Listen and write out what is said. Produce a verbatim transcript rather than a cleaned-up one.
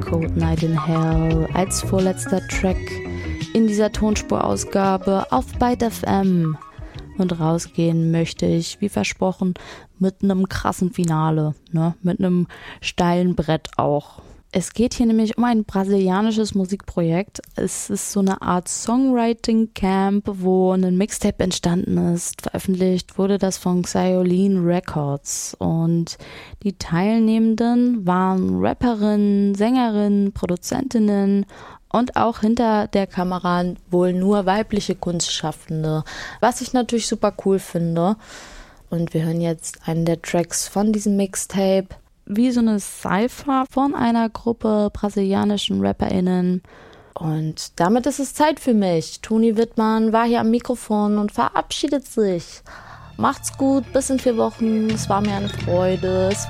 Cold Night in Hell als vorletzter Track in dieser Tonspurausgabe auf Byte F M. Und rausgehen möchte ich, wie versprochen, mit einem krassen Finale, ne? Mit einem steilen Brett auch. Es geht hier nämlich um ein brasilianisches Musikprojekt. Es ist so eine Art Songwriting-Camp, wo ein Mixtape entstanden ist. Veröffentlicht wurde das von Xiolin Records. Und die Teilnehmenden waren Rapperinnen, Sängerinnen, Produzentinnen und auch hinter der Kamera wohl nur weibliche Kunstschaffende, was ich natürlich super cool finde. Und wir hören jetzt einen der Tracks von diesem Mixtape, wie so eine Cypher von einer Gruppe brasilianischen RapperInnen. Und damit ist es Zeit für mich. Toni Wittmann war hier am Mikrofon und verabschiedet sich. Macht's gut, bis in vier Wochen. Es war mir eine Freude. Es